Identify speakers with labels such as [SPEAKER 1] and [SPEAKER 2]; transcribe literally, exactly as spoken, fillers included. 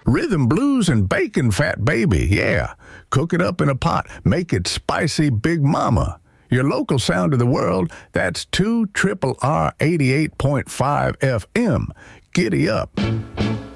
[SPEAKER 1] Rhythm blues and bacon fat baby, yeah. Cook it up in a pot. Make it spicy Big Mama. Your local sound of the world, that's two R R R eighty-eight point five F M. Giddy up.